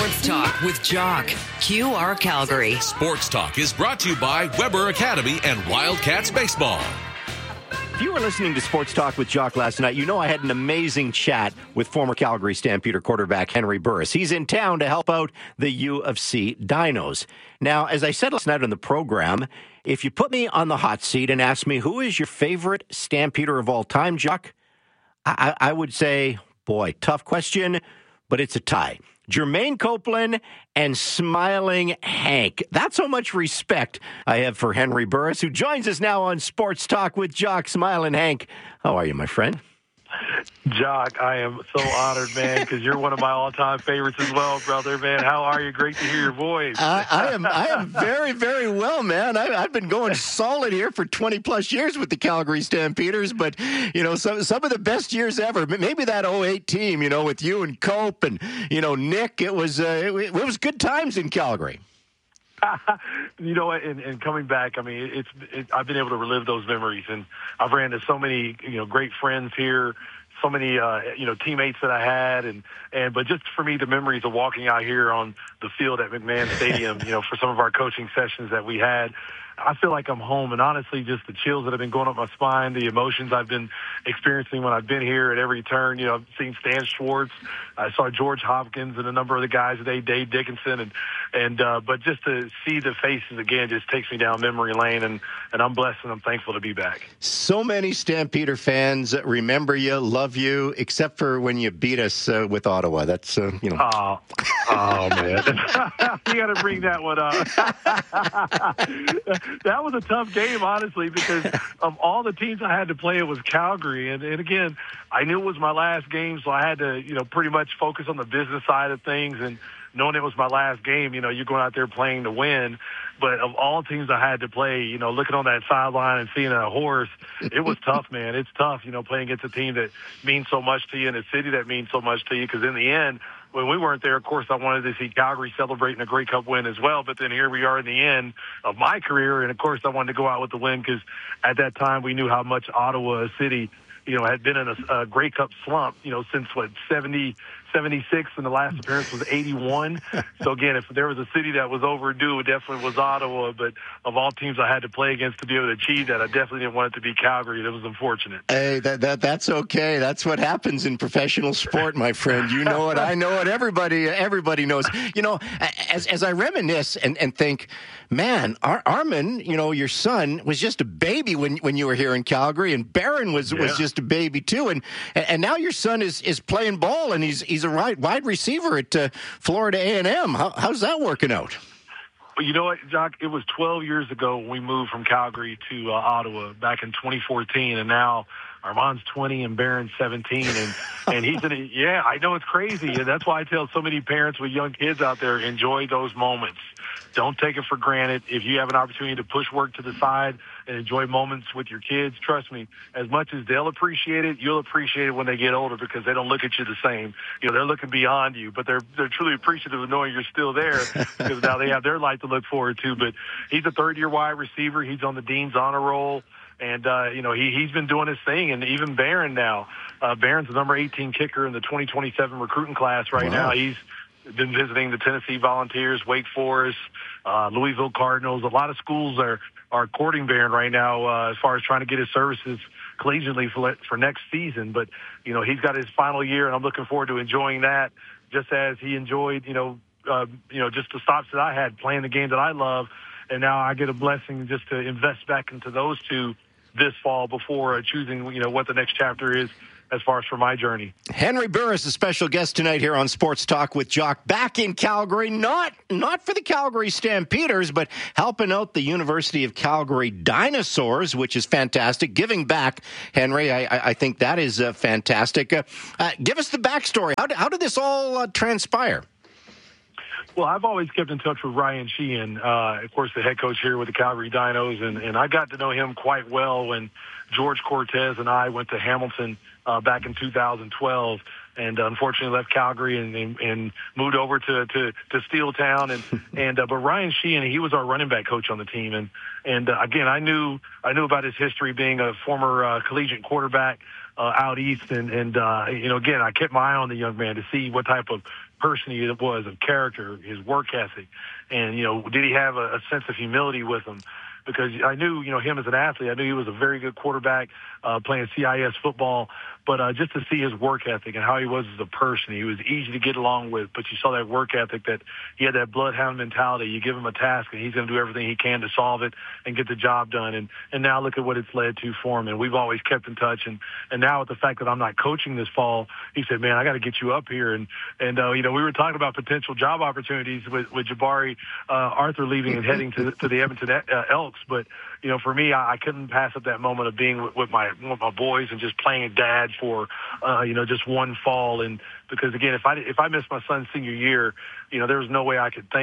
Sports Talk with Jock. QR Calgary. Sports Talk is brought to you by Weber Academy and Wildcats Baseball. If you were listening to Sports Talk with Jock last night, you know I had an amazing chat with former Calgary Stampeder quarterback Henry Burris. He's in town to help out the U of C Dinos. Now, as I said last night on the program, if you put me on the hot seat and ask me who is your favorite Stampeder of all time, Jock, I would say, boy, tough question, but it's a tie. Jermaine Copeland and Smiling Hank. That's how much respect I have for Henry Burris, who joins us now on Sports Talk with Jock. Smiling Hank, how are you, my friend? Jock, I am so honored, man, because you're one of my all-time favorites as well, brother, man. How are you? Great to hear your voice. I am very, very well, man. I've been going solid here for 20-plus years with the Calgary Stampeders, but, you know, some of the best years ever. Maybe that 08 team, you know, with you and Cope and, you know, Nick, it was good times in Calgary. You know what? And coming back, I mean, I've been able to relive those memories, and I've ran into so many, you know, great friends here, so many, you know, teammates that I had, but just for me, the memories of walking out here on the field at McMahon Stadium, you know, for some of our coaching sessions that we had, I feel like I'm home. And honestly, just the chills that have been going up my spine, the emotions I've been experiencing when I've been here at every turn. You know, I've seen Stan Schwartz, I saw George Hopkins and a number of the guys today, Dave Dickinson, but just to see the faces again just takes me down memory lane, and I'm blessed and I'm thankful to be back. So many Stampeder fans remember you, love you, except for when you beat us with Ottawa. That's, you know. Oh man. You got to bring that one up. That was a tough game, honestly, because of all the teams I had to play, it was Calgary. And again, I knew it was my last game, so I had to, you know, pretty much focus on the business side of things. And knowing it was my last game, you know, you're going out there playing to win. But of all teams I had to play, you know, looking on that sideline and seeing a horse, it was tough, man. It's tough, you know, playing against a team that means so much to you and a city that means so much to you. Because in the end, when we weren't there, of course, I wanted to see Calgary celebrating a Grey Cup win as well. But then here we are in the end of my career. And, of course, I wanted to go out with the win because at that time we knew how much Ottawa City, you know, had been in a Grey Cup slump, you know, since, 76, and the last appearance was 81. So, again, if there was a city that was overdue, it definitely was Ottawa. But of all teams I had to play against to be able to achieve that, I definitely didn't want it to be Calgary. That was unfortunate. Hey, that's okay. That's what happens in professional sport, my friend. You know it. I know it. Everybody knows. You know, as I reminisce and think, man, Armin, you know, your son was just a baby when you were here in Calgary, and Barron was just a baby too, and now your son is playing ball, and he's a wide receiver at Florida A&M. How's that working out? Well, you know what, Jock? It was 12 years ago when we moved from Calgary to Ottawa back in 2014, and now Armand's 20 and Barron's 17, and he's in it. Yeah, I know, it's crazy, and that's why I tell so many parents with young kids out there, enjoy those moments. Don't take it for granted. If you have an opportunity to push work to the side and enjoy moments with your kids, trust me, as much as they'll appreciate it, you'll appreciate it when they get older, because they don't look at you the same. You know, they're looking beyond you, but they're truly appreciative of knowing you're still there, because now they have their life to look forward to. But he's a third-year wide receiver. He's on the Dean's honor roll. And, you know, he's been doing his thing. And even Barron now. Barron's the number 18 kicker in the 2027 recruiting class right now. He's been visiting the Tennessee Volunteers, Wake Forest, Louisville Cardinals. A lot of schools are courting Barron right now as far as trying to get his services collegiately for next season. But, you know, he's got his final year, and I'm looking forward to enjoying that, just as he enjoyed, you know, just the stops that I had playing the game that I love. And now I get a blessing just to invest back into those two this fall before choosing, you know, what the next chapter is as far as for my journey. Henry Burris, a special guest tonight here on Sports Talk with Jock, back in Calgary, not for the Calgary Stampeders, but helping out the University of Calgary Dinosaurs, which is fantastic. Giving back, Henry, I think that is fantastic. Give us the backstory. How did this all transpire? Well, I've always kept in touch with Ryan Sheehan, of course, the head coach here with the Calgary Dinos, and I got to know him quite well when George Cortez and I went to Hamilton back in 2012, and unfortunately left Calgary and moved over to Steeltown, but Ryan Sheehan, he was our running back coach on the team, and again, I knew about his history being a former collegiate quarterback out east, and you know, again, I kept my eye on the young man to see what type of person he was, of character, his work ethic, and, did he have a sense of humility with him? Because I knew, him as an athlete, I knew he was a very good quarterback playing CIS football. But just to see his work ethic and how he was as a person, he was easy to get along with. But you saw that work ethic, that he had that bloodhound mentality. You give him a task, and he's going to do everything he can to solve it and get the job done. And now look at what it's led to for him. And we've always kept in touch. And now with the fact that I'm not coaching this fall, he said, "Man, I got to get you up here." And we were talking about potential job opportunities with Jabari Arthur leaving and heading to the Edmonton Elks. But for me, I couldn't pass up that moment of being with my boys and just playing dad for just one fall. And because again, if I missed my son's senior year, there was no way I could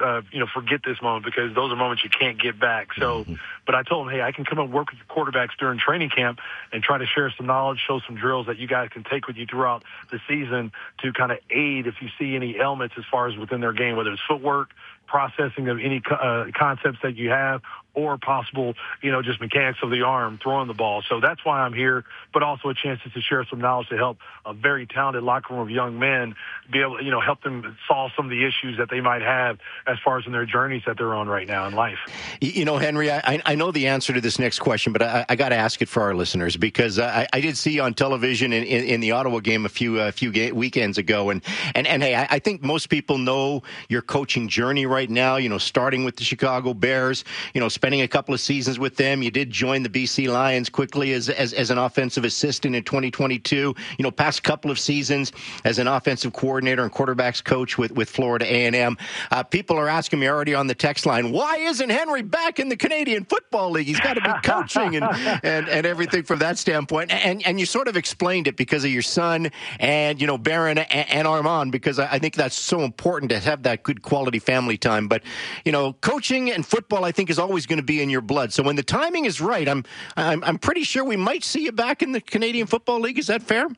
forget this moment, because those are moments you can't get back. So, but I told him, hey, I can come and work with the quarterbacks during training camp and try to share some knowledge, show some drills that you guys can take with you throughout the season to kind of aid if you see any elements as far as within their game, whether it's footwork, processing of any concepts that you have, or possible, just mechanics of the arm, throwing the ball. So that's why I'm here, but also a chance to share some knowledge to help a very talented locker room of young men be able to, help them solve some of the issues that they might have as far as in their journeys that they're on right now in life. Henry, I know the answer to this next question, but I got to ask it for our listeners, because I did see on television in the Ottawa game a few weekends ago, and hey, I think most people know your coaching journey right now, starting with the Chicago Bears, spending a couple of seasons with them. You did join the BC Lions quickly as an offensive assistant in 2022. Past couple of seasons as an offensive coordinator and quarterbacks coach with Florida A&M. People are asking me already on the text line, why isn't Henry back in the Canadian Football League? He's got to be coaching and everything from that standpoint. And you sort of explained it because of your son and, Barron and Armand, because I think that's so important to have that good quality family time. But, coaching and football, I think, is always going to be in your blood. So when the timing is right, I'm pretty sure we might see you back in the Canadian Football League. Is that fair?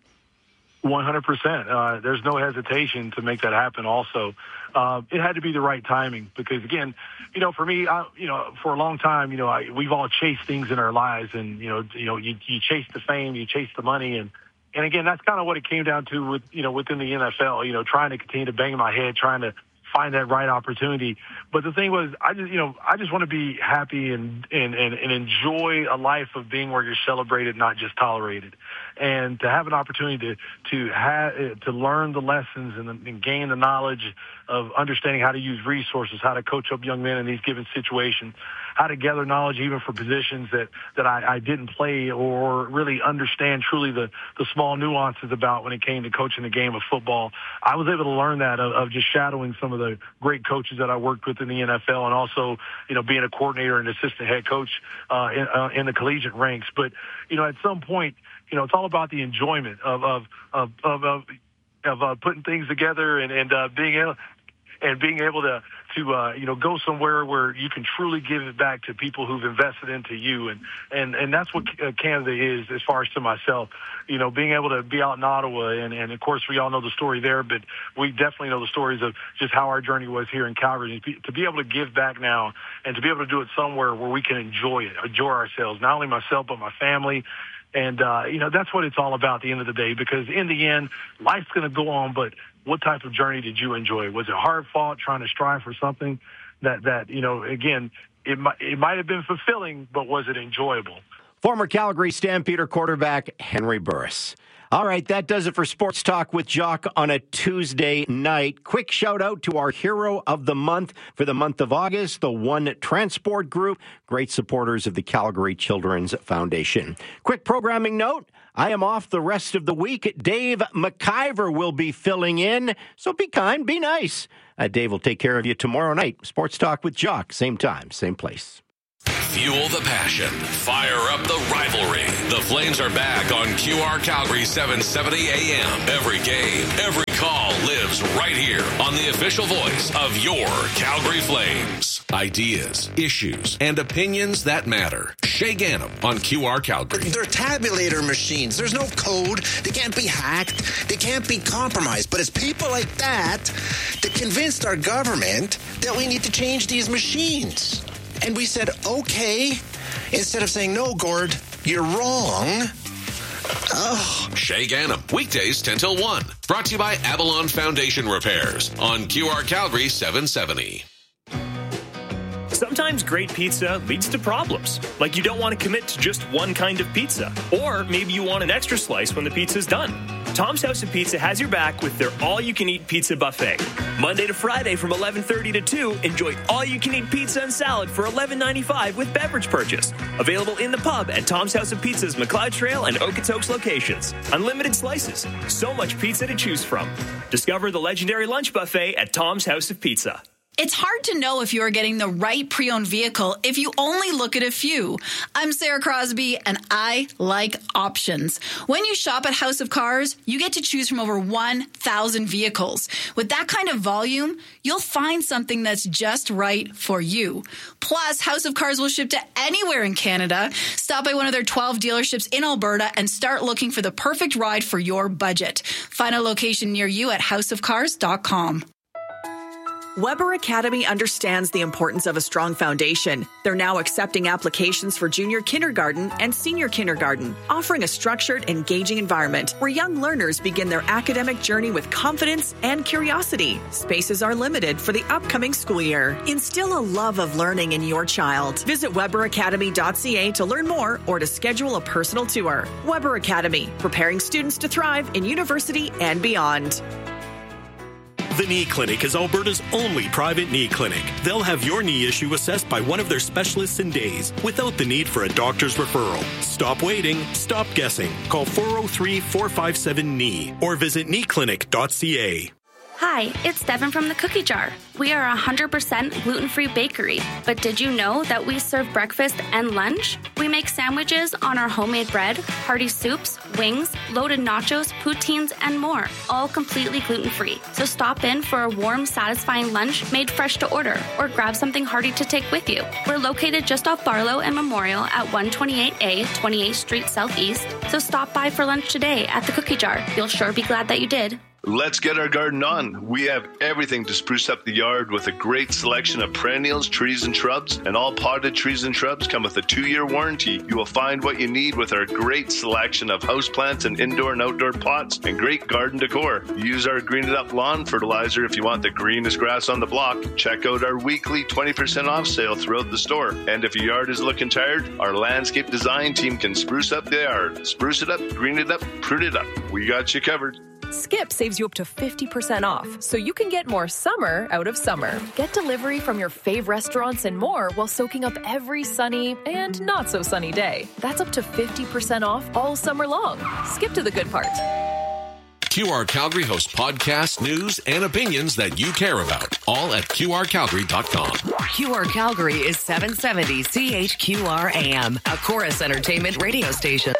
100%. There's no hesitation to make that happen. Also, it had to be the right timing, because again, for me, for a long time, we've all chased things in our lives, and you chase the fame, you chase the money, and again, that's kind of what it came down to with within the NFL. Trying to continue to bang my head, trying to find that right opportunity. But the thing was, I just want to be happy and enjoy a life of being where you're celebrated, not just tolerated. And to have an opportunity to learn the lessons and gain the knowledge of understanding how to use resources, how to coach up young men in these given situations, how to gather knowledge even for positions that I didn't play or really understand truly the small nuances about when it came to coaching the game of football. I was able to learn that of just shadowing some of the great coaches that I worked with in the NFL, and also, being a coordinator and assistant head coach in the collegiate ranks. But, at some point, it's all about the enjoyment of putting things together and being able to go somewhere where you can truly give it back to people who've invested into you. And that's what Canada is as far as to myself, being able to be out in Ottawa. And of course, we all know the story there, but we definitely know the stories of just how our journey was here in Calgary. To be able to give back now and to be able to do it somewhere where we can enjoy ourselves, not only myself, but my family. And, that's what it's all about at the end of the day, because in the end, life's going to go on, but what type of journey did you enjoy? Was it hard fought, trying to strive for something that again, it might have been fulfilling, but was it enjoyable? Former Calgary Stampeder quarterback Henry Burris. All right, that does it for Sports Talk with Jock on a Tuesday night. Quick shout out to our hero of the month for the month of August, the One Transport Group, great supporters of the Calgary Children's Foundation. Quick programming note, I am off the rest of the week. Dave McIver will be filling in, so be kind, be nice. Dave will take care of you tomorrow night. Sports Talk with Jock, same time, same place. Fuel the passion. Fire up the rivalry. The Flames are back on QR Calgary 770 AM. Every game, every call lives right here on the official voice of your Calgary Flames. Ideas, issues, and opinions that matter. Shay Ganem on QR Calgary. They're tabulator machines. There's no code. They can't be hacked. They can't be compromised. But it's people like that that convinced our government that we need to change these machines. And we said, okay, instead of saying, no, Gord, you're wrong. Oh. Shay Gannam, weekdays 10 till 1. Brought to you by Avalon Foundation Repairs on QR Calgary 770. Sometimes great pizza leads to problems, like you don't want to commit to just one kind of pizza, or maybe you want an extra slice when the pizza's done. Tom's House of Pizza has your back with their all-you-can-eat pizza buffet. Monday to Friday from 11:30 to 2, enjoy all-you-can-eat pizza and salad for $11.95 with beverage purchase. Available in the pub at Tom's House of Pizza's McLeod Trail and Okotoks locations. Unlimited slices, so much pizza to choose from. Discover the legendary lunch buffet at Tom's House of Pizza. It's hard to know if you're getting the right pre-owned vehicle if you only look at a few. I'm Sarah Crosby, and I like options. When you shop at House of Cars, you get to choose from over 1,000 vehicles. With that kind of volume, you'll find something that's just right for you. Plus, House of Cars will ship to anywhere in Canada. Stop by one of their 12 dealerships in Alberta and start looking for the perfect ride for your budget. Find a location near you at houseofcars.com. Weber Academy understands the importance of a strong foundation. They're now accepting applications for junior kindergarten and senior kindergarten, offering a structured, engaging environment where young learners begin their academic journey with confidence and curiosity. Spaces are limited for the upcoming school year. Instill a love of learning in your child. Visit weberacademy.ca to learn more or to schedule a personal tour. Weber Academy, preparing students to thrive in university and beyond. The Knee Clinic is Alberta's only private knee clinic. They'll have your knee issue assessed by one of their specialists in days without the need for a doctor's referral. Stop waiting. Stop guessing. Call 403-457-KNEE or visit kneeclinic.ca. Hi, it's Devin from the Cookie Jar. We are a 100% gluten-free bakery, but did you know that we serve breakfast and lunch? We make sandwiches on our homemade bread, hearty soups, wings, loaded nachos, poutines, and more, all completely gluten-free. So stop in for a warm, satisfying lunch made fresh to order, or grab something hearty to take with you. We're located just off Barlow and Memorial at 128A, 28th Street Southeast, so stop by for lunch today at the Cookie Jar. You'll sure be glad that you did. Let's get our garden on. We have everything to spruce up the yard with a great selection of perennials, trees, and shrubs. And all potted trees and shrubs come with a 2-year warranty. You will find what you need with our great selection of houseplants and indoor and outdoor pots and great garden decor. Use our Green It Up lawn fertilizer if you want the greenest grass on the block. Check out our weekly 20% off sale throughout the store. And if your yard is looking tired, our landscape design team can spruce up the yard. Spruce it up, green it up, prune it up. We got you covered. Skip saves you up to 50% off, so you can get more summer out of summer. Get delivery from your fave restaurants and more while soaking up every sunny and not so sunny day. That's up to 50% off all summer long. Skip to the good part. QR Calgary hosts podcasts, news, and opinions that you care about, all at QRCalgary.com. QR Calgary is 770 CHQR AM, a Chorus Entertainment radio station.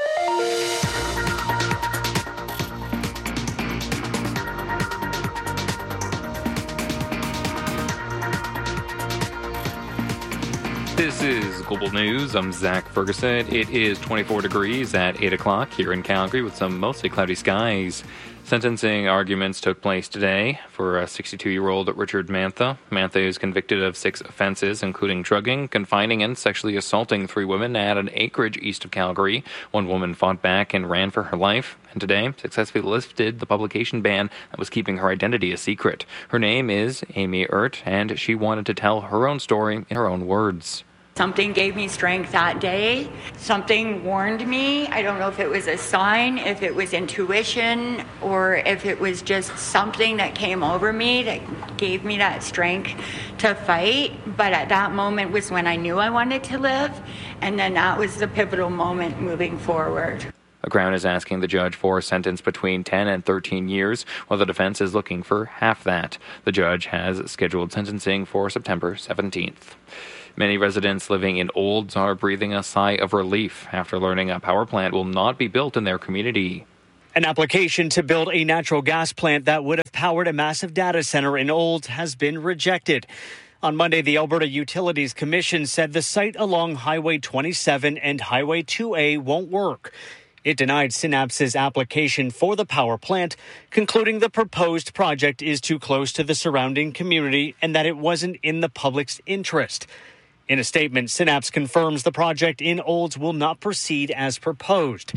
This is Global News. I'm Zach Ferguson. It is 24 degrees at 8 o'clock here in Calgary with some mostly cloudy skies. Sentencing arguments took place today for a 62-year-old Richard Mantha. Mantha is convicted of 6 offenses, including drugging, confining, and sexually assaulting 3 women at an acreage east of Calgary. 1 woman fought back and ran for her life, and today successfully lifted the publication ban that was keeping her identity a secret. Her name is Amy Ert, and she wanted to tell her own story in her own words. Something gave me strength that day. Something warned me. I don't know if it was a sign, if it was intuition, or if it was just something that came over me that gave me that strength to fight. But at that moment was when I knew I wanted to live. And then that was the pivotal moment moving forward. The Crown is asking the judge for a sentence between 10 and 13 years, while the defense is looking for half that. The judge has scheduled sentencing for September 17th. Many residents living in Olds are breathing a sigh of relief after learning a power plant will not be built in their community. An application to build a natural gas plant that would have powered a massive data center in Olds has been rejected. On Monday, the Alberta Utilities Commission said the site along Highway 27 and Highway 2A won't work. It denied Synapse's application for the power plant, concluding the proposed project is too close to the surrounding community and that it wasn't in the public's interest. In a statement, Synapse confirms the project in Olds will not proceed as proposed.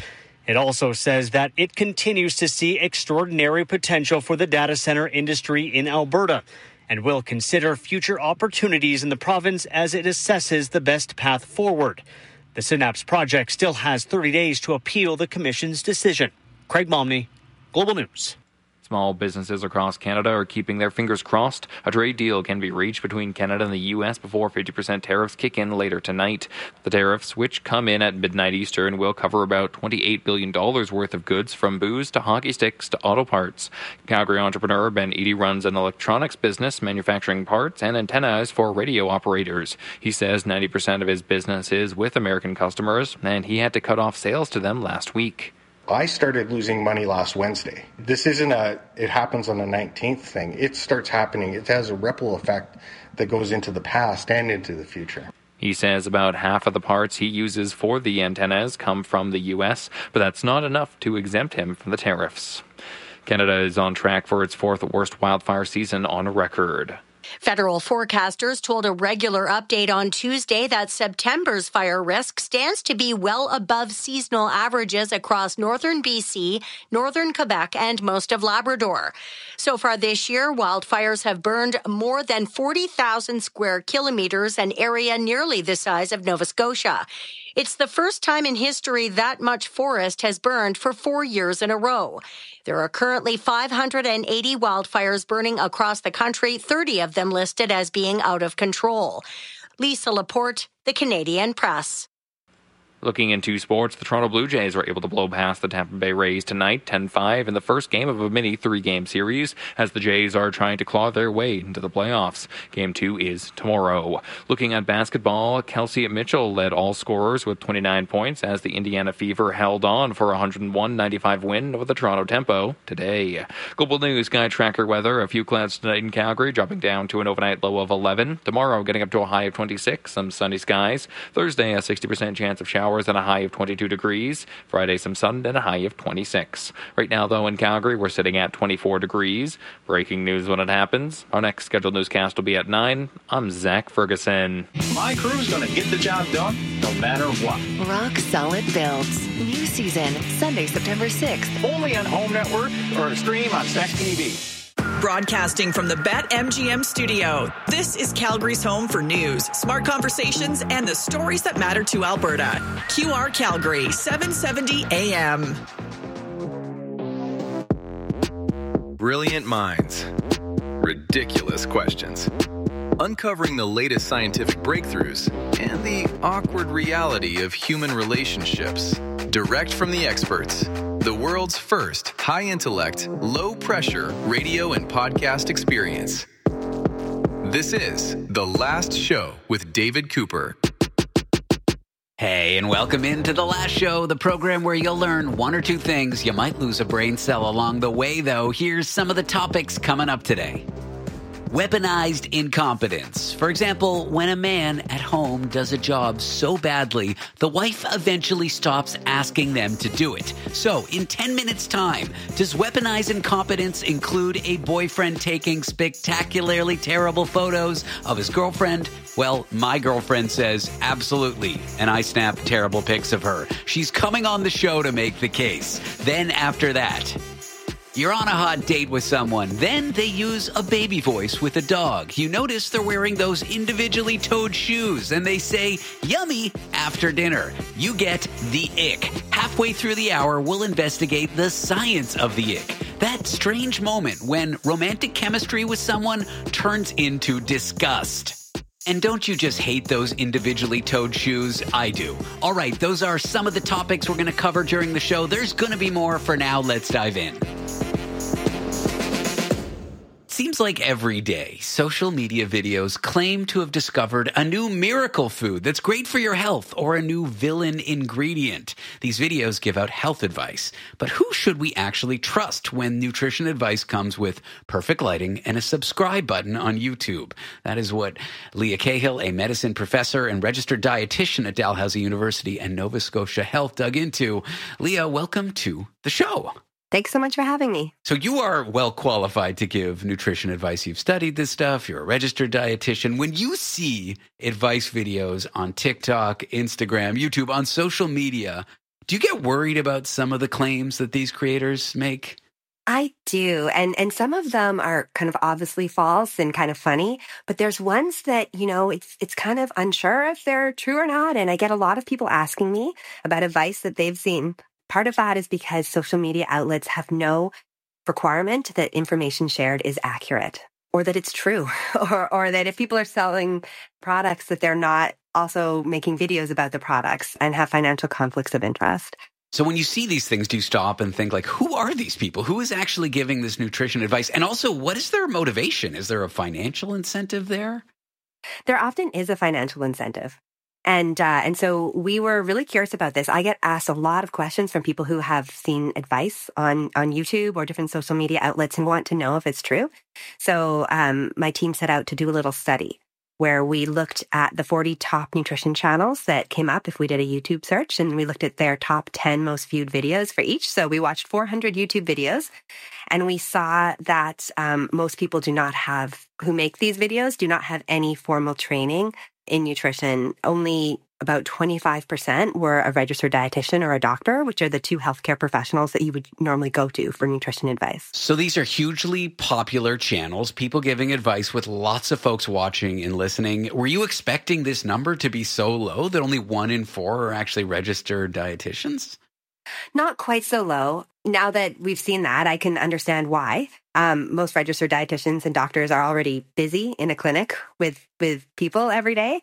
It also says that it continues to see extraordinary potential for the data center industry in Alberta and will consider future opportunities in the province as it assesses the best path forward. The Synapse project still has 30 days to appeal the Commission's decision. Craig Momney, Global News. Small businesses across Canada are keeping their fingers crossed. A trade deal can be reached between Canada and the U.S. before 50% tariffs kick in later tonight. The tariffs, which come in at midnight Eastern, will cover about $28 billion worth of goods, from booze to hockey sticks to auto parts. Calgary entrepreneur Ben Eady runs an electronics business manufacturing parts and antennas for radio operators. He says 90% of his business is with American customers, and he had to cut off sales to them last week. I started losing money last Wednesday. This isn't it happens on the 19th thing. It starts happening. It has a ripple effect that goes into the past and into the future. He says about half of the parts he uses for the antennas come from the U.S., but that's not enough to exempt him from the tariffs. Canada is on track for its fourth worst wildfire season on record. Federal forecasters told a regular update on Tuesday that September's fire risk stands to be well above seasonal averages across northern BC, northern Quebec, and most of Labrador. So far this year, wildfires have burned more than 40,000 square kilometers, an area nearly the size of Nova Scotia. It's the first time in history that much forest has burned for 4 years in a row. There are currently 580 wildfires burning across the country, 30 of them listed as being out of control. Lisa Laporte, The Canadian Press. Looking into sports, the Toronto Blue Jays were able to blow past the Tampa Bay Rays tonight, 10-5, in the first game of a mini 3-game series, as the Jays are trying to claw their way into the playoffs. Game 2 is tomorrow. Looking at basketball, Kelsey Mitchell led all scorers with 29 points as the Indiana Fever held on for a 101-95 win over the Toronto Tempo today. Global News Sky Tracker weather: a few clouds tonight in Calgary, dropping down to an overnight low of 11. Tomorrow, getting up to a high of 26, some sunny skies. Thursday, a 60% chance of showers and a high of 22 degrees. Friday, some sun and a high of 26. Right now, though, in Calgary, we're sitting at 24 degrees. Breaking news when it happens. Our next scheduled newscast will be at 9. I'm Zach Ferguson. My crew's going to get the job done no matter what. Rock Solid Builds. New season, Sunday, September 6th. Only on Home Network or stream on Stack TV. Broadcasting from the BetMGM studio, this is Calgary's home for news, smart conversations, and the stories that matter to Alberta. QR Calgary, 770 AM. Brilliant minds. Ridiculous questions. Uncovering the latest scientific breakthroughs and the awkward reality of human relationships. Direct from the experts. The world's first high-intellect, low-pressure radio and podcast experience. This is The Last Show with David Cooper. Hey, and welcome into The Last Show, the program where you'll learn one or two things. You might lose a brain cell along the way, though. Here's some of the topics coming up today. Weaponized incompetence. For example, when a man at home does a job so badly, the wife eventually stops asking them to do it. So, in 10 minutes' time, does weaponized incompetence include a boyfriend taking spectacularly terrible photos of his girlfriend? Well, my girlfriend says absolutely, and I snap terrible pics of her. She's coming on the show to make the case. Then after that, you're on a hot date with someone. Then they use a baby voice with a dog. You notice they're wearing those individually toed shoes, and they say, yummy, after dinner. You get the ick. Halfway through the hour, we'll investigate the science of the ick. That strange moment when romantic chemistry with someone turns into disgust. And don't you just hate those individually toed shoes? I do. All right, those are some of the topics we're going to cover during the show. There's going to be more. For now, let's dive in. Seems like every day, social media videos claim to have discovered a new miracle food that's great for your health or a new villain ingredient. These videos give out health advice. But who should we actually trust when nutrition advice comes with perfect lighting and a subscribe button on YouTube? That is what Leah Cahill, a medicine professor and registered dietitian at Dalhousie University and Nova Scotia Health, dug into. Leah, welcome to the show. Thanks so much for having me. So you are well qualified to give nutrition advice. You've studied this stuff. You're a registered dietitian. When you see advice videos on TikTok, Instagram, YouTube, on social media, Do you get worried about some of the claims that these creators make? I do. And some of them are kind of obviously false and kind of funny, but there's ones that, it's kind of unsure if they're true or not. And I get a lot of people asking me about advice that they've seen. Part of that is because social media outlets have no requirement that information shared is accurate or that it's true or that if people are selling products that they're not also making videos about the products and have financial conflicts of interest. So when you see these things, do you stop and think like, who are these people? Who is actually giving this nutrition advice? And also, what is their motivation? Is there a financial incentive there? There often is a financial incentive. And so we were really curious about this. I get asked a lot of questions from people who have seen advice on YouTube or different social media outlets and want to know if it's true. So my team set out to do a little study where we looked at the 40 top nutrition channels that came up if we did a YouTube search, and we looked at their top 10 most viewed videos for each. So we watched 400 YouTube videos, and we saw that most people who make these videos do not have any formal training in nutrition. Only about 25% were a registered dietitian or a doctor, which are the two healthcare professionals that you would normally go to for nutrition advice. So these are hugely popular channels, people giving advice with lots of folks watching and listening. Were you expecting this number to be so low that only 1 in 4 are actually registered dietitians? Not quite so low. Now that we've seen that, I can understand why. Most registered dietitians and doctors are already busy in a clinic with people every day.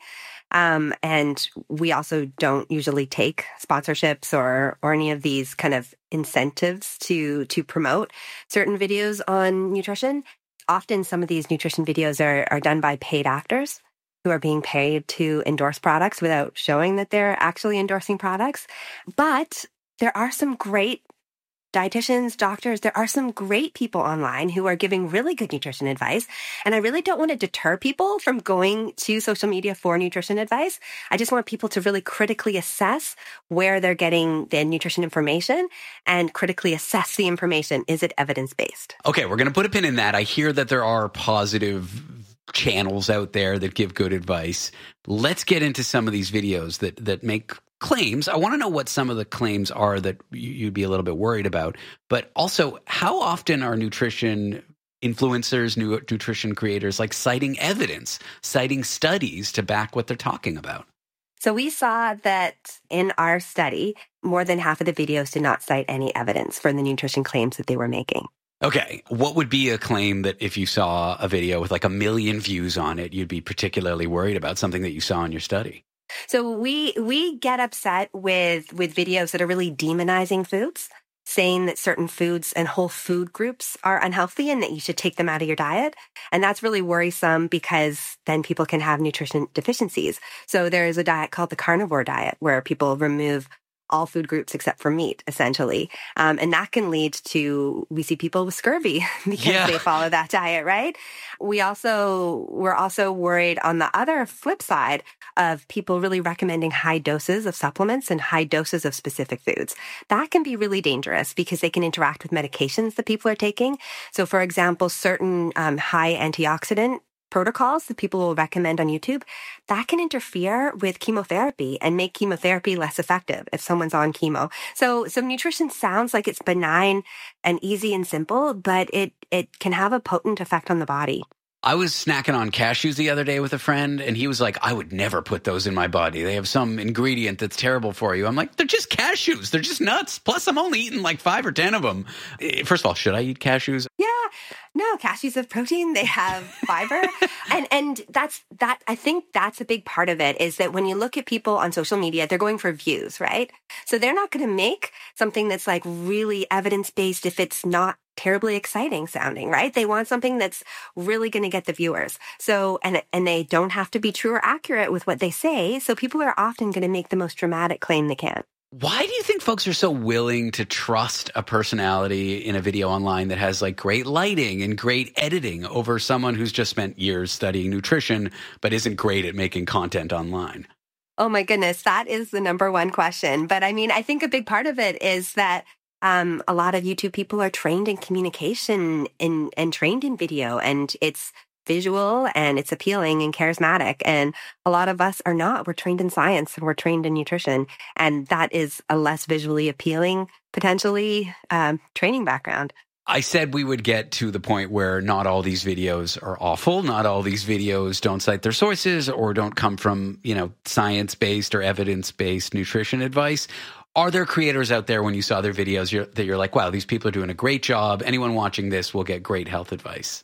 And we also don't usually take sponsorships or any of these kind of incentives to promote certain videos on nutrition. Often some of these nutrition videos are done by paid actors who are being paid to endorse products without showing that they're actually endorsing products. But there are some great dietitians, doctors, there are some great people online who are giving really good nutrition advice. And I really don't want to deter people from going to social media for nutrition advice. I just want people to really critically assess where they're getting the nutrition information and critically assess the information. Is it evidence-based? Okay, we're going to put a pin in that. I hear that there are positive channels out there that give good advice. Let's get into some of these videos that make claims. I want to know what some of the claims are that you'd be a little bit worried about, but also how often are nutrition influencers, nutrition creators like citing evidence, citing studies to back what they're talking about? So we saw that in our study, more than half of the videos did not cite any evidence for the nutrition claims that they were making. Okay. What would be a claim that if you saw a video with like 1 million views on it, you'd be particularly worried about, something that you saw in your study? So we get upset with videos that are really demonizing foods, saying that certain foods and whole food groups are unhealthy and that you should take them out of your diet. And that's really worrisome because then people can have nutrition deficiencies. So there is a diet called the carnivore diet where people remove all food groups except for meat, essentially. And that can lead to, we see people with scurvy because they follow that diet, right? We're also worried on the other flip side of people really recommending high doses of supplements and high doses of specific foods. That can be really dangerous because they can interact with medications that people are taking. So for example, certain high antioxidant protocols that people will recommend on YouTube, that can interfere with chemotherapy and make chemotherapy less effective if someone's on chemo. So nutrition sounds like it's benign and easy and simple, but it can have a potent effect on the body. I was snacking on cashews the other day with a friend, and he was like, I would never put those in my body. They have some ingredient that's terrible for you. I'm like, they're just cashews. They're just nuts. Plus, I'm only eating like 5 or 10 of them. First of all, should I eat cashews? Yeah. No, cashews have protein. They have fiber. and I think that's a big part of it, is that when you look at people on social media, they're going for views, right? So they're not going to make something that's like really evidence-based if it's not terribly exciting sounding, right? They want something that's really going to get the viewers. So, and they don't have to be true or accurate with what they say. So people are often going to make the most dramatic claim they can. Why do you think folks are so willing to trust a personality in a video online that has like great lighting and great editing over someone who's just spent years studying nutrition but isn't great at making content online? Oh my goodness, that is the number one question. But I mean, I think a big part of it is that a lot of YouTube people are trained in communication and trained in video, and it's visual and it's appealing and charismatic. And a lot of us are not. We're trained in science and we're trained in nutrition. And that is a less visually appealing, potentially, training background. I said we would get to the point where not all these videos are awful. Not all these videos don't cite their sources or don't come from, science-based or evidence-based nutrition advice. Are there creators out there when you saw their videos that you're like, wow, these people are doing a great job. Anyone watching this will get great health advice?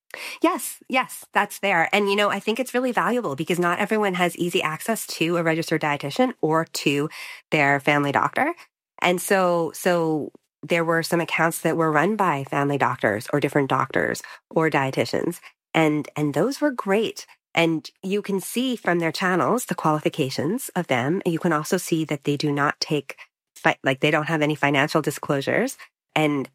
Yes, that's there. And, I think it's really valuable because not everyone has easy access to a registered dietitian or to their family doctor. And so there were some accounts that were run by family doctors or different doctors or dietitians. And those were great. And you can see from their channels the qualifications of them. You can also see that they do not they don't have any financial disclosures. And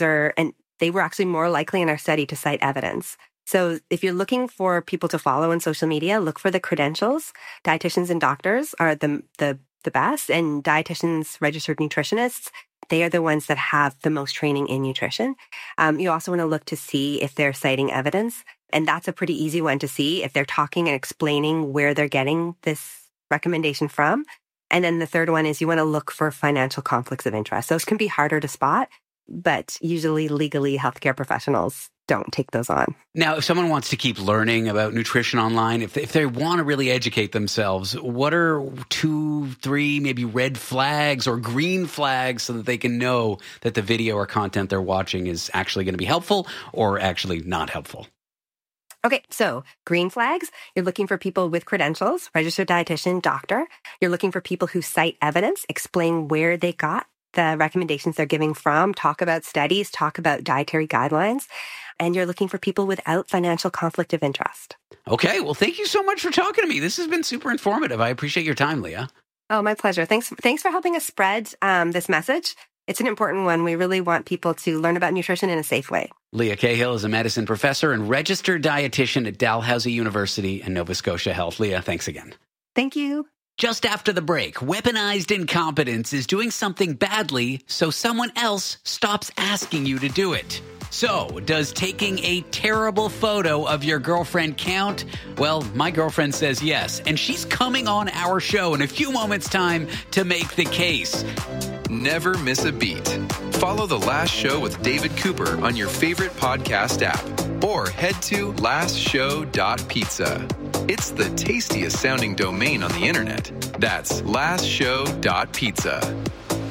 they were actually more likely in our study to cite evidence. So if you're looking for people to follow on social media, look for the credentials. Dietitians and doctors are the best, and dietitians, registered nutritionists, they are the ones that have the most training in nutrition. You also want to look to see if they're citing evidence. And that's a pretty easy one to see if they're talking and explaining where they're getting this recommendation from. And then the third one is you want to look for financial conflicts of interest. Those can be harder to spot, but usually legally healthcare professionals don't take those on. Now, if someone wants to keep learning about nutrition online, if they want to really educate themselves, what are 2, 3 maybe red flags or green flags so that they can know that the video or content they're watching is actually going to be helpful or actually not helpful? Okay, so green flags, you're looking for people with credentials, registered dietitian, doctor. You're looking for people who cite evidence, explain where they got the recommendations they're giving from, talk about studies, talk about dietary guidelines, and you're looking for people without financial conflict of interest. Okay, well, thank you so much for talking to me. This has been super informative. I appreciate your time, Leah. Oh, my pleasure. Thanks for helping us spread this message. It's an important one. We really want people to learn about nutrition in a safe way. Leah Cahill is a medicine professor and registered dietitian at Dalhousie University and Nova Scotia Health. Leah, thanks again. Thank you. Just after the break, weaponized incompetence is doing something badly so someone else stops asking you to do it. So, does taking a terrible photo of your girlfriend count? Well, my girlfriend says yes, and she's coming on our show in a few moments' time to make the case. Never miss a beat. Follow The Last Show with David Cooper on your favorite podcast app or head to lastshow.pizza. It's the tastiest sounding domain on the internet. That's lastshow.pizza.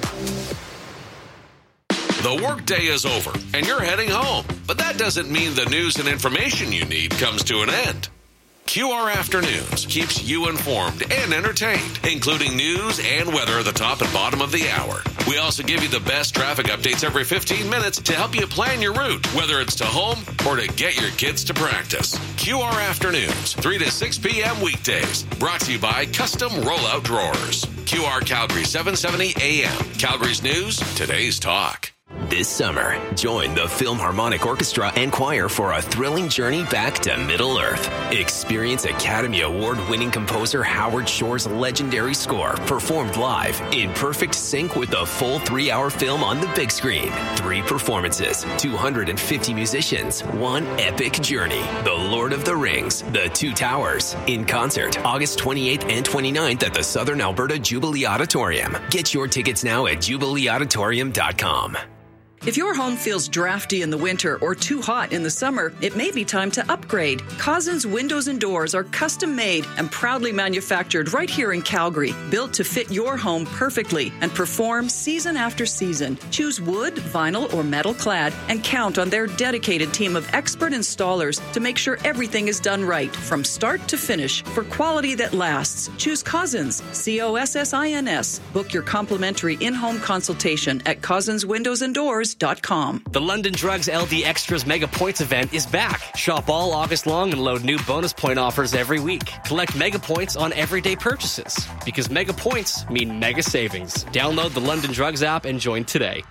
The workday is over and you're heading home, but that doesn't mean the news and information you need comes to an end. QR Afternoons keeps you informed and entertained, including news and weather at the top and bottom of the hour. We also give you the best traffic updates every 15 minutes to help you plan your route, whether it's to home or to get your kids to practice. QR Afternoons, 3 to 6 p.m. weekdays. Brought to you by Custom Rollout Drawers. QR Calgary 770 AM. Calgary's news, today's talk. This summer, join the Philharmonic Orchestra and Choir for a thrilling journey back to Middle-earth. Experience Academy Award-winning composer Howard Shore's legendary score performed live in perfect sync with the full 3-hour film on the big screen. 3 performances, 250 musicians, 1 epic journey. The Lord of the Rings, The Two Towers, in concert August 28th and 29th at the Southern Alberta Jubilee Auditorium. Get your tickets now at jubileeauditorium.com. If your home feels drafty in the winter or too hot in the summer, it may be time to upgrade. Cousins Windows and Doors are custom made and proudly manufactured right here in Calgary, built to fit your home perfectly and perform season after season. Choose wood, vinyl, or metal clad and count on their dedicated team of expert installers to make sure everything is done right from start to finish for quality that lasts. Choose Cousins, COSSINS. Book your complimentary in-home consultation at cousinswindowsanddoors.com. The London Drugs LD Extras Mega Points event is back. Shop all August long and load new bonus point offers every week. Collect Mega Points on everyday purchases because Mega Points mean mega savings. Download the London Drugs app and join today.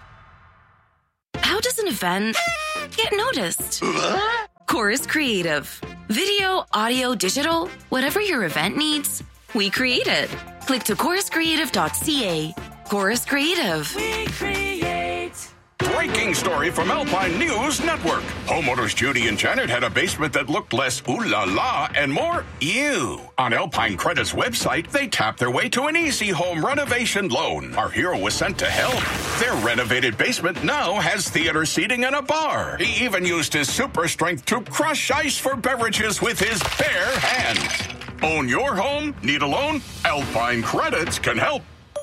How does an event get noticed? Chorus Creative. Video, audio, digital, whatever your event needs, we create it. Click to choruscreative.ca. Chorus Creative. We create. breaking story from Alpine News Network. Homeowners Judy and Janet had a basement that looked less ooh la la and more ew. On Alpine Credit's website, they tapped their way to an easy home renovation loan. Our hero was sent to help. Their renovated basement now has theater seating and a bar. He even used his super strength to crush ice for beverages with his bare hands. Own your home? Need a loan? Alpine Credits can help.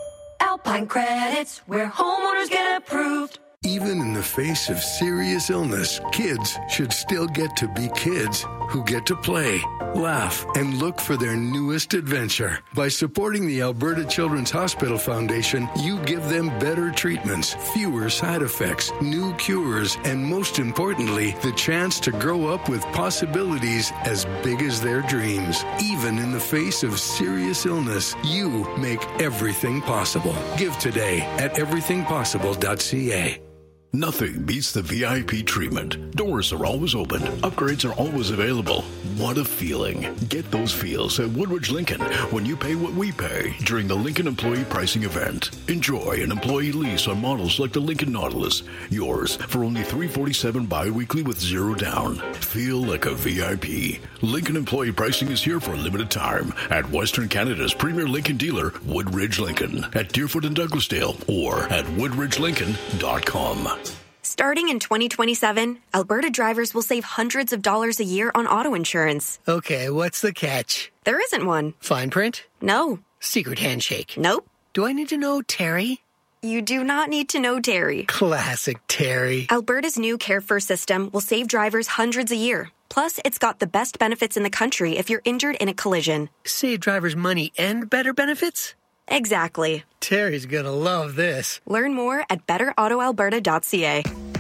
Alpine Credits, where homeowners get approved. Even in the face of serious illness, kids should still get to be kids who get to play, laugh, and look for their newest adventure. By supporting the Alberta Children's Hospital Foundation, you give them better treatments, fewer side effects, new cures, and most importantly, the chance to grow up with possibilities as big as their dreams. Even in the face of serious illness, you make everything possible. Give today at everythingpossible.ca. Nothing beats the VIP treatment. Doors are always open. Upgrades are always available. What a feeling. Get those feels at Woodridge Lincoln when you pay what we pay during the Lincoln Employee Pricing Event. Enjoy an employee lease on models like the Lincoln Nautilus. Yours for only $347 bi-weekly with zero down. Feel like a VIP. Lincoln Employee Pricing is here for a limited time at Western Canada's premier Lincoln dealer, Woodridge Lincoln, at Deerfoot and Douglasdale, or at woodridgelincoln.com. Starting in 2027, Alberta drivers will save hundreds of dollars a year on auto insurance. Okay, what's the catch? There isn't one. Fine print? No. Secret handshake? Nope. Do I need to know Terry? You do not need to know Terry. Classic Terry. Alberta's new Care First system will save drivers hundreds a year. Plus, it's got the best benefits in the country if you're injured in a collision. Save drivers money and better benefits? Exactly. Terry's gonna love this. Learn more at betterautoalberta.ca.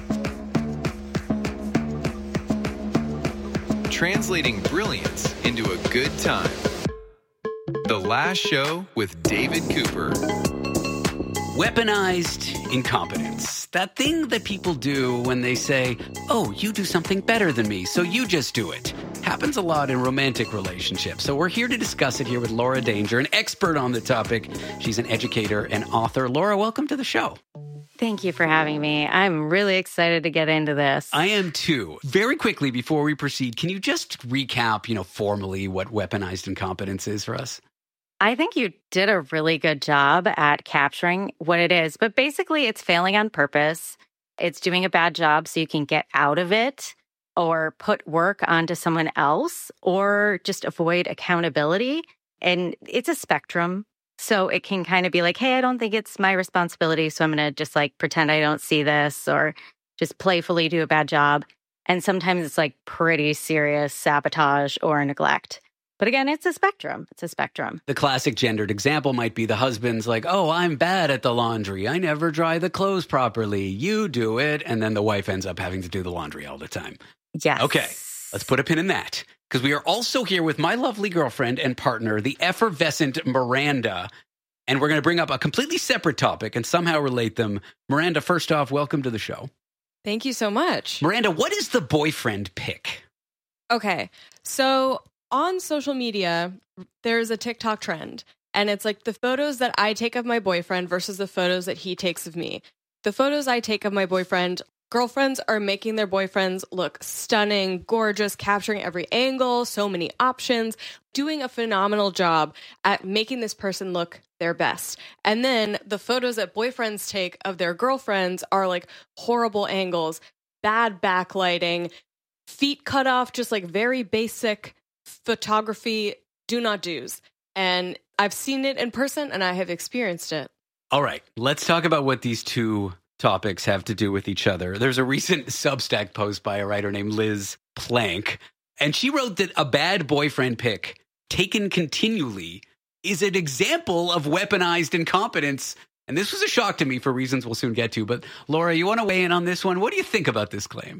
Translating brilliance into a good time. The Last Show with David Cooper. Weaponized incompetence. That thing that people do when they say, oh, you do something better than me, so you just do it. Happens a lot in romantic relationships. So we're here to discuss it here with Laura Danger, an expert on the topic. She's an educator and author. Laura, welcome to the show. Thank you for having me. I'm really excited to get into this. I am too. Very quickly, before we proceed, can you just recap, formally what weaponized incompetence is for us? I think you did a really good job at capturing what it is, but basically it's failing on purpose. It's doing a bad job so you can get out of it or put work onto someone else or just avoid accountability. And it's a spectrum. So it can kind of be like, hey, I don't think it's my responsibility, so I'm going to just pretend I don't see this or just playfully do a bad job. And sometimes it's pretty serious sabotage or neglect. But again, it's a spectrum. It's a spectrum. The classic gendered example might be the husband's like, oh, I'm bad at the laundry. I never dry the clothes properly. You do it. And then the wife ends up having to do the laundry all the time. Yes. Okay, let's put a pin in that. Because we are also here with my lovely girlfriend and partner, the effervescent Miranda. And we're going to bring up a completely separate topic and somehow relate them. Miranda, first off, welcome to the show. Thank you so much. Miranda, what is the boyfriend pick? Okay, so on social media, there's a TikTok trend, and it's the photos that I take of my boyfriend versus the photos that he takes of me. The photos I take of my boyfriend, girlfriends are making their boyfriends look stunning, gorgeous, capturing every angle, so many options, doing a phenomenal job at making this person look their best. And then the photos that boyfriends take of their girlfriends are horrible angles, bad backlighting, feet cut off, just very basic photography, do not do's. And I've seen it in person and I have experienced it. All right, let's talk about what these two topics have to do with each other. There's a recent Substack post by a writer named Liz Plank, and she wrote that a bad boyfriend pic taken continually is an example of weaponized incompetence. And this was a shock to me for reasons we'll soon get to. But Laura, you want to weigh in on this one? What do you think about this claim?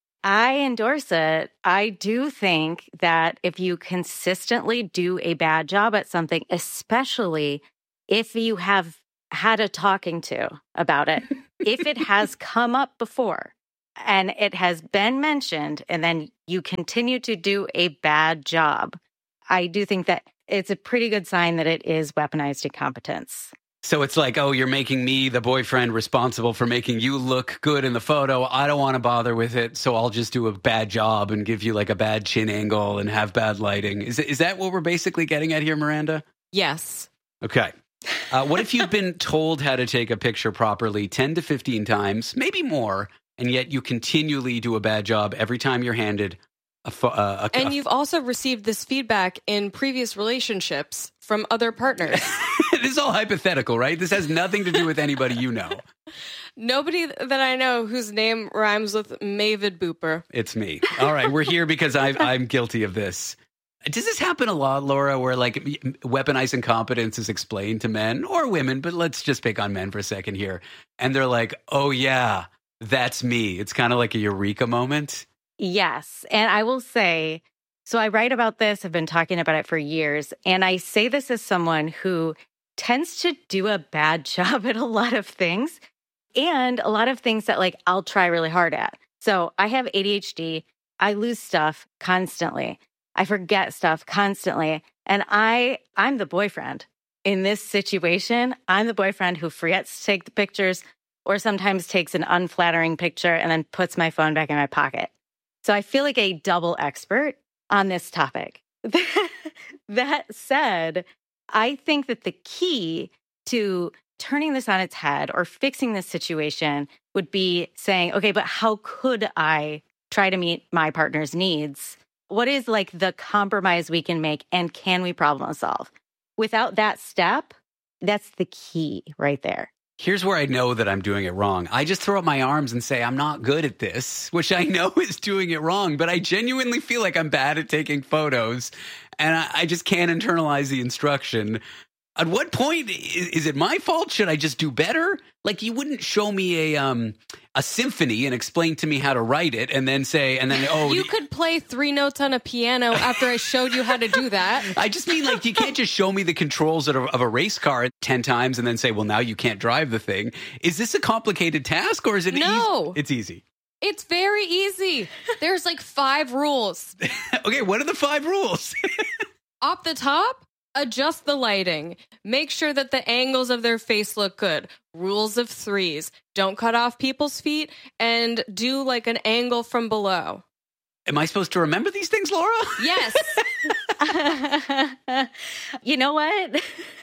I endorse it. I do think that if you consistently do a bad job at something, especially if you have had a talking to about it, if it has come up before and it has been mentioned and then you continue to do a bad job, I do think that it's a pretty good sign that it is weaponized incompetence. So it's like, oh, you're making me, the boyfriend, responsible for making you look good in the photo. I don't want to bother with it, so I'll just do a bad job and give you like a bad chin angle and have bad lighting. Is that what we're basically getting at here, Miranda? Yes. Okay. What if you've been told how to take a picture properly 10 to 15 times, maybe more, and yet you continually do a bad job every time you're handed and you've also received this feedback in previous relationships from other partners. This is all hypothetical, right? This has nothing to do with anybody you know. Nobody that I know whose name rhymes with Mavid Booper. It's me. All right, we're here because I'm guilty of this. Does this happen a lot, Laura, where like weaponized incompetence is explained to men or women, but let's just pick on men for a second here. And they're like, oh yeah, that's me. It's kind of like a eureka moment. Yes. And I will say, so I write about this, I've been talking about it for years, and I say this as someone who tends to do a bad job at a lot of things, and a lot of things that like I'll try really hard at. So I have ADHD, I lose stuff constantly, I forget stuff constantly, and I'm the boyfriend. In this situation, I'm the boyfriend who forgets to take the pictures or sometimes takes an unflattering picture and then puts my phone back in my pocket. So I feel like a double expert on this topic. That said, I think that the key to turning this on its head or fixing this situation would be saying, okay, but how could I try to meet my partner's needs? What is like the compromise we can make, and can we problem solve? Without that step, that's the key right there. Here's where I know that I'm doing it wrong. I just throw up my arms and say, I'm not good at this, which I know is doing it wrong, but I genuinely feel like I'm bad at taking photos, and I just can't internalize the instruction. At what point is it my fault? Should I just do better? Like, you wouldn't show me a symphony and explain to me how to write it and then say, you could play 3 notes on a piano after I showed you how to do that. I just mean, like, you can't just show me the controls of a race car 10 times and then say, well, now you can't drive the thing. Is this a complicated task, or is it No. It's easy. It's very easy. There's like 5 rules. Okay, what are the 5 rules? Off the top, adjust the lighting. Make sure that the angles of their face look good. Rules of 3s. Don't cut off people's feet, and do like an angle from below. Am I supposed to remember these things, Laura? Yes. You know what?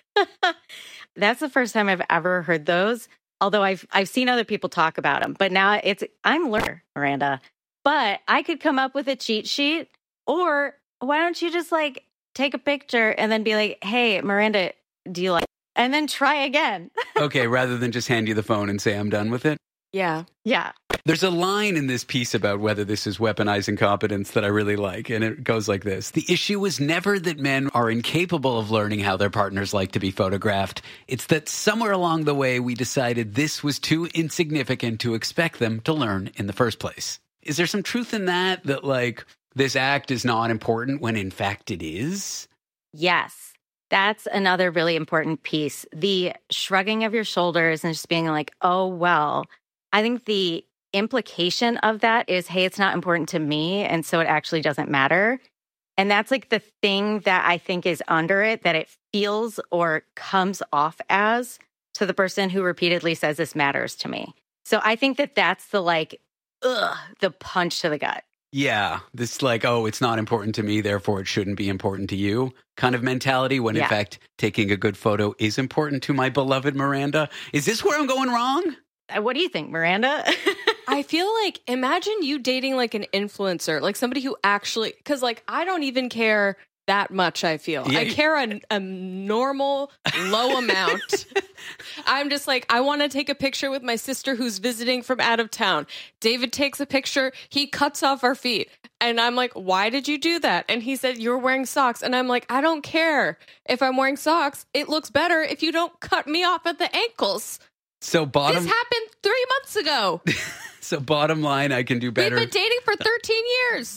That's the first time I've ever heard those. Although I've seen other people talk about them, but now I'm learning, Miranda. But I could come up with a cheat sheet, or why don't you just like take a picture and then be like, hey, Miranda, do you like it? And then try again. Okay, rather than just hand you the phone and say I'm done with it? Yeah. Yeah. There's a line in this piece about whether this is weaponized incompetence that I really like, and it goes like this. The issue is never that men are incapable of learning how their partners like to be photographed. It's that somewhere along the way we decided this was too insignificant to expect them to learn in the first place. Is there some truth in that like this act is not important when in fact it is? Yes. That's another really important piece. The shrugging of your shoulders and just being like, oh, well, I think the implication of that is, hey, it's not important to me, and so it actually doesn't matter. And that's like the thing that I think is under it, that it feels or comes off as to the person who repeatedly says this matters to me. So I think that that's the the punch to the gut. Yeah, this like, oh, it's not important to me, therefore it shouldn't be important to you kind of mentality, when in fact taking a good photo is important to my beloved Miranda. Is this where I'm going wrong? What do you think, Miranda? I feel like, imagine you dating like an influencer, like somebody who actually, because like I don't even care that much, I feel. Yeah. I care a normal, low amount. I'm just like, I want to take a picture with my sister who's visiting from out of town. David takes a picture. He cuts off our feet. And I'm like, why did you do that? And he said, you're wearing socks. And I'm like, I don't care. If I'm wearing socks, it looks better if you don't cut me off at the ankles. So This happened 3 months ago. So bottom line, I can do better. We've been dating for 13 years.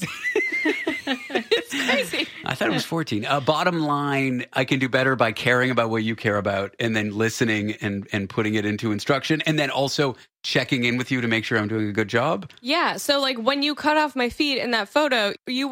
It's crazy. I thought it was 14. Bottom line, I can do better by caring about what you care about, and then listening and putting it into instruction, and then also checking in with you to make sure I'm doing a good job. Yeah. So like when you cut off my feet in that photo, you